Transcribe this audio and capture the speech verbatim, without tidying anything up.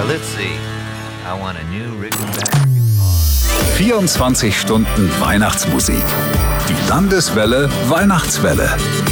let's see. I want a new Rickenbacker. vierundzwanzig Stunden Weihnachtsmusik. Die Landeswelle Weihnachtswelle.